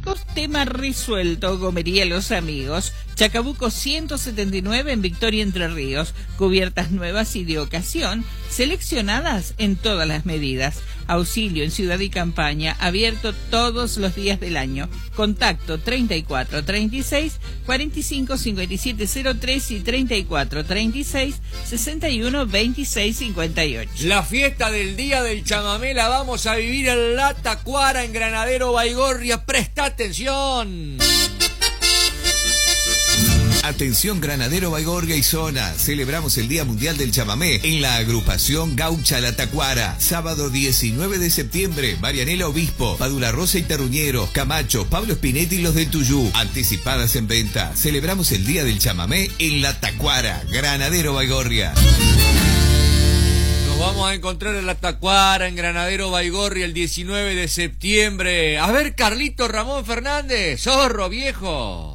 chicos, tema resuelto. Gomería Los Amigos, Chacabuco 179 en Victoria, Entre Ríos. Cubiertas nuevas y de ocasión, seleccionadas en todas las medidas. Auxilio en Ciudad y Campaña, abierto todos los días del año. Contacto 34 36 45 57 03 y 34 36 61 26 58. La fiesta del Día del Chamamé la vamos a vivir en La Tacuara, en Granadero Baigorria. ¡Presta atención! Atención Granadero Baigorria y zona, celebramos el Día Mundial del Chamamé en la agrupación Gaucha La Tacuara. Sábado 19 de septiembre, Marianela Obispo, Padula Rosa y Terruñero, Camacho, Pablo Spinetti y los del Tuyú. Anticipadas en venta. Celebramos el Día del Chamamé en La Tacuara, Granadero Baigorria. Nos vamos a encontrar en La Tacuara, en Granadero Baigorria, el 19 de septiembre. A ver, Carlito Ramón Fernández, zorro viejo.